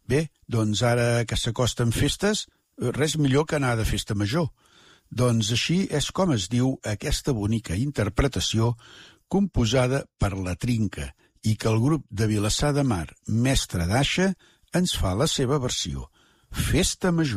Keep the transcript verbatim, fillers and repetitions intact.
Bé, doncs ara que s'acosten festes, res millor que anar de festa major. Doncs així és com es diu aquesta bonica interpretació composada per la Trinca i que el grup de Vilassar de Mar, Mestre d'Aixa, ens fa la seva versió. Festa Major.